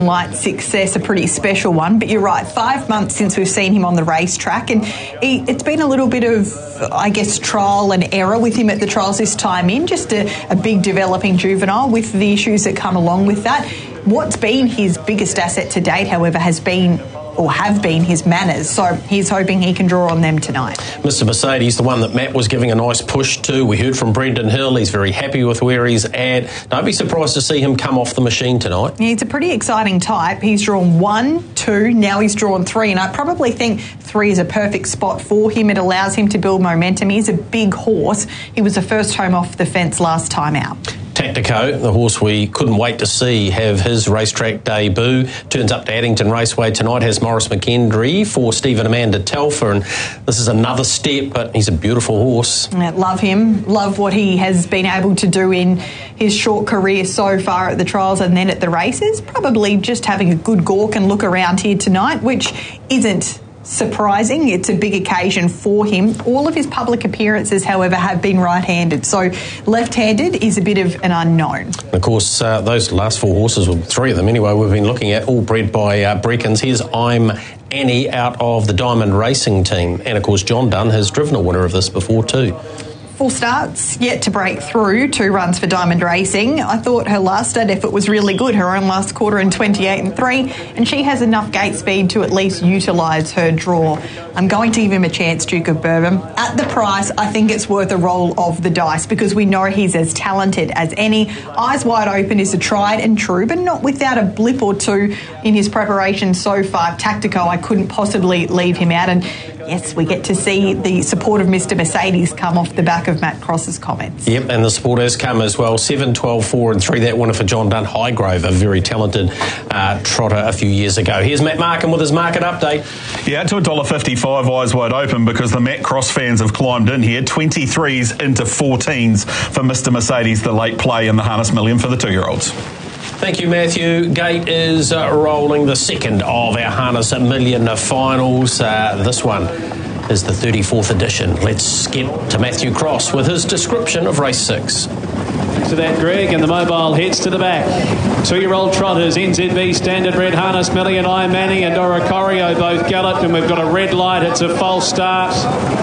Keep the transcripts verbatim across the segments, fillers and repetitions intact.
Light success, a pretty special one, but you're right, five months since we've seen him on the racetrack, and he, it's been a little bit of, I guess, trial and error with him at the trials this time in, just a, a big developing juvenile with the issues that come along with that. What's been his biggest asset to date, however, has been or have been his manners, so he's hoping he can draw on them tonight. Mister Mercedes, the one that Matt was giving a nice push to. We heard from Brendan Hill. He's very happy with where he's at. Don't be surprised to see him come off the machine tonight. Yeah, he's a pretty exciting type. He's drawn one, two, now he's drawn three, and I probably think three is a perfect spot for him. It allows him to build momentum. He's a big horse. He was the first home off the fence last time out. Tactico, the horse we couldn't wait to see have his racetrack debut, turns up to Addington Raceway tonight, has Maurice McKendry for Stephen Amanda Telfer, and this is another step, but he's a beautiful horse. I love him, love what he has been able to do in his short career so far at the trials and then at the races. Probably just having a good gawk and look around here tonight, which isn't surprising. It's a big occasion for him. All of his public appearances, however, have been right-handed, so left-handed is a bit of an unknown. Of course, uh, those last four horses, well, three of them anyway, we've been looking at, all bred by uh, Breckens. Here's I'm Annie out of the Diamond Racing team, and of course John Dunn has driven a winner of this before too. Full starts, yet to break through, two runs for Diamond Racing. I thought her last stud effort was really good, her own last quarter in twenty-eight and three, and she has enough gate speed to at least utilise her draw. I'm going to give him a chance, Duke of Bourbon. At the price, I think it's worth a roll of the dice because we know he's as talented as any. Eyes Wide Open is a tried and true, but not without a blip or two in his preparation so far. Tactico, I couldn't possibly leave him out, and yes, we get to see the support of Mister Mercedes come off the back of Matt Cross's comments. Yep, and the support has come as well. seven, twelve, four and three. That winner for John Dunn. Highgrove, a very talented uh, trotter a few years ago. Here's Matt Markham with his market update. Yeah, to one dollar fifty-five, Eyes Wide Open, because the Matt Cross fans have climbed in here. twenty-threes into fourteens for Mister Mercedes, the late play in the Harness Million for the two-year-olds. Thank you, Matthew. Gate is uh, rolling the second of our Harness Million finals. Uh, this one is the thirty-fourth edition. Let's get to Matthew Cross with his description of race six. To that, Greg, and the mobile heads to the back. Two-year-old trotters, N Z B Standard Red Harness Million, I Manny and Oricorio both galloped, and we've got a red light. It's a false start.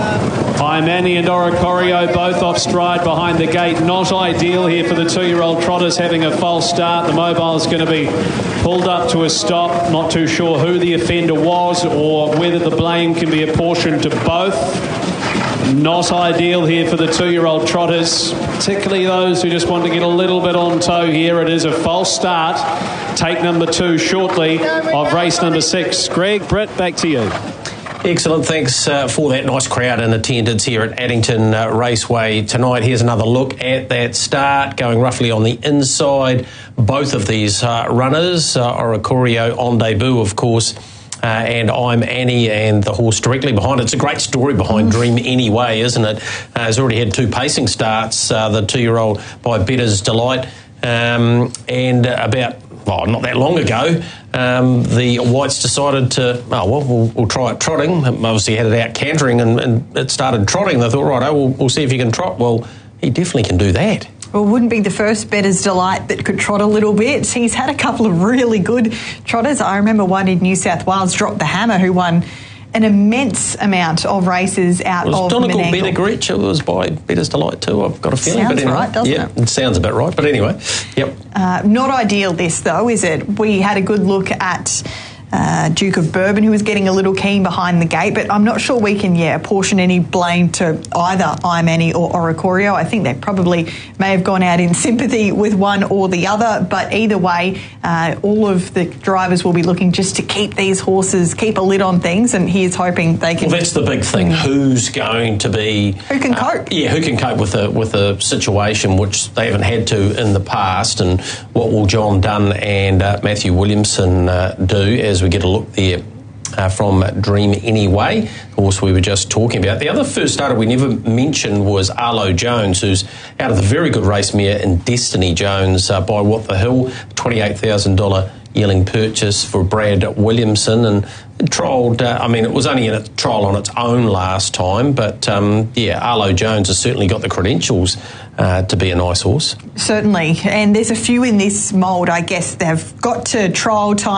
I Manny and Oricorio both off stride behind the gate. Not ideal here for the two-year-old trotters having a false start. The mobile is going to be pulled up to a stop. Not too sure who the offender was or whether the blame can be apportioned to both. Not ideal here for the two-year-old trotters, particularly those who just want to get a little bit on toe here. It is a false start. Take number two shortly of race number six. Greg, Britt, back to you. Excellent. Thanks uh, for that nice crowd in attendance here at Addington uh, Raceway tonight. Here's another look at that start, going roughly on the inside. Both of these uh, runners, uh, Oricorio on debut, of course, Uh, and I'm Annie, and the horse directly behind it. It's a great story behind Dream Anyway, isn't it? Uh, has already had two pacing starts, uh, the two-year-old by Better's Delight, um, and about, well, not that long ago, um, the Whites decided to, oh, well, we'll, we'll try it trotting. Obviously had it out cantering, and, and it started trotting. They thought, right, oh, we'll, we'll see if he can trot. Well, he definitely can do that. Well, wouldn't be the first Better's Delight that could trot a little bit. He's had a couple of really good trotters. I remember one in New South Wales, Drop the Hammer, who won an immense amount of races out it was of Donegal Menangle. Bettergritch. It was by Better's Delight too, I've got a feeling. Sounds but anyway, right, doesn't yeah, it? it sounds a bit right. But anyway, yep. Uh, not ideal this, though, is it? We had a good look at Uh, Duke of Bourbon, who was getting a little keen behind the gate, but I'm not sure we can, yeah, apportion any blame to either I Manny or Oricorio. I think they probably may have gone out in sympathy with one or the other, but either way, uh, all of the drivers will be looking just to keep these horses, keep a lid on things, and he's hoping they can... Well, that's the big thing. Mm. Who's going to be... Who can uh, cope? Yeah, who can cope with a, with a situation which they haven't had to in the past, and what will John Dunn and uh, Matthew Williamson uh, do as we get a look there uh, from Dream Anyway, the horse we were just talking about. The other first starter we never mentioned was Arlo Jones, who's out of the very good race mare in Destiny Jones uh, by What the Hill, twenty-eight thousand dollars yearling purchase for Brad Williamson, and trialled, uh, I mean, it was only in a trial on its own last time, but um, yeah, Arlo Jones has certainly got the credentials uh, to be a nice horse. Certainly, and there's a few in this mould, I guess. They've got to trial time